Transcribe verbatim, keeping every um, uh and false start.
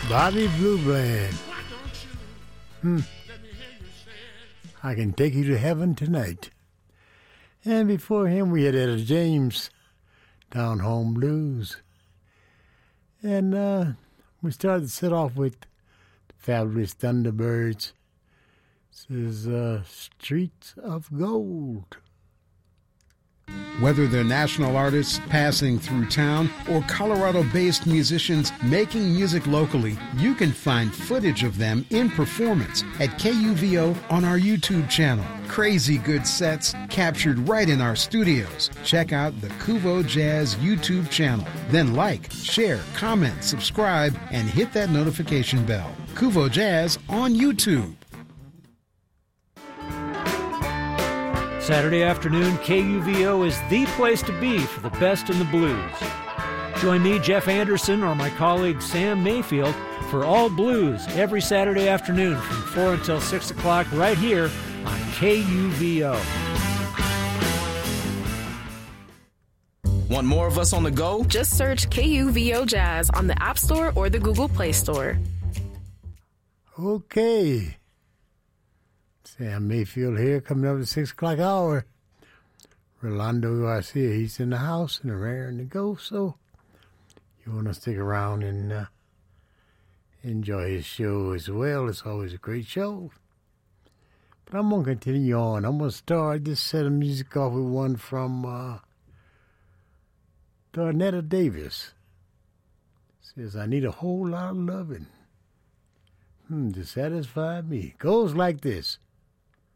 Bobby Blue Bland. Hmm. I Can Take You to Heaven Tonight. And before him, we had Etta James, Down Home Blues. And uh, we started to set off with the Fabulous Thunderbirds. This is uh, Streets of Gold. Whether they're national artists passing through town or Colorado-based musicians making music locally, you can find footage of them in performance at K U V O on our YouTube channel. Crazy good sets captured right in our studios. Check out the Kuvo Jazz YouTube channel. Then like, share, comment, subscribe, and hit that notification bell. Kuvo Jazz on YouTube. Saturday afternoon, K U V O is the place to be for the best in the blues. Join me, Jeff Anderson, or my colleague Sam Mayfield for All Blues every Saturday afternoon from four until six o'clock right here on K U V O. Want more of us on the go? Just search K U V O Jazz on the App Store or the Google Play Store. Okay. Sam Mayfield here, coming up at the six o'clock hour. Rolando Garcia, he's in the house and raring to go, so you want to stick around and uh, enjoy his show as well. It's always a great show. But I'm going to continue on. I'm going to start this set of music off with one from uh, Darnetta Davis. Says, I need a whole lot of loving hmm, to satisfy me. Goes like this.